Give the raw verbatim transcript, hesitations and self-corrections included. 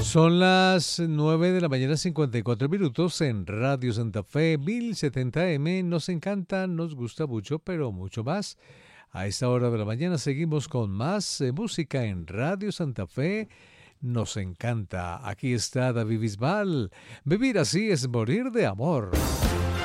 Son las nueve de la mañana, cincuenta y cuatro minutos en Radio Santa Fe mil setenta M. Nos encanta, nos gusta mucho, pero mucho más. A esta hora de la mañana seguimos con más eh, música en Radio Santa Fe. Nos encanta. Aquí está David Bisbal. Vivir así es morir de amor.